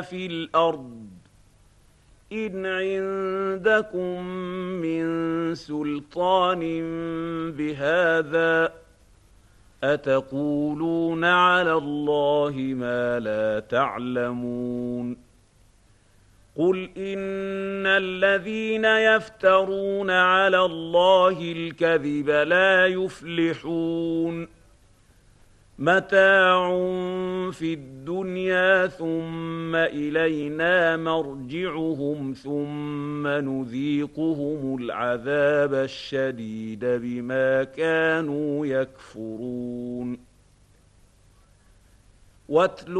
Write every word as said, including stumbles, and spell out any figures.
في الأرض إن عندكم من سلطان بهذا أتقولون على الله ما لا تعلمون قل إن الذين يفترون على الله الكذب لا يفلحون متاع في الدنيا ثم إلينا مرجعهم ثم نذيقهم العذاب الشديد بما كانوا يكفرون واتل